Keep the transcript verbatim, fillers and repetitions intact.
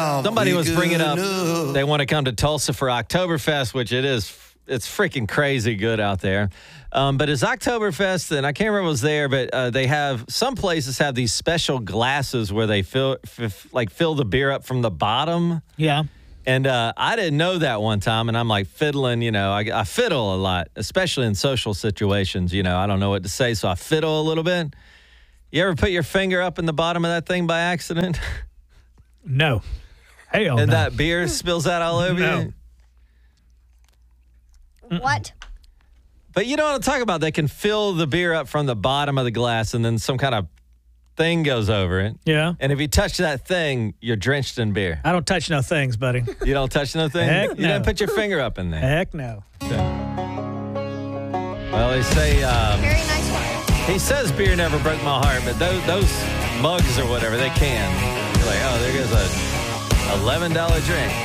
Somebody was bringing up they want to come to Tulsa for Oktoberfest, which it is. It's freaking crazy good out there. Um, but it's Oktoberfest, and I can't remember what was there, but uh, they have some places have these special glasses where they fill f- like fill the beer up from the bottom. Yeah. And uh, I didn't know that one time, and I'm like fiddling, you know, I, I fiddle a lot, especially in social situations. You know, I don't know what to say, so I fiddle a little bit. You ever put your finger up in the bottom of that thing by accident? No. Hell and no. that beer spills out all over No. you? What? But you know what I'm talking about? They can fill the beer up from the bottom of the glass, and then some kind of thing goes over it. Yeah. And if you touch that thing, you're drenched in beer. I don't touch no things, buddy. You don't touch no thing? Heck You no. didn't put your finger up in there. Heck no. Well, they say... Um, Very nice one. he says beer never broke my heart, but those, those mugs or whatever, they can. You're like, oh, there goes a eleven dollar drink.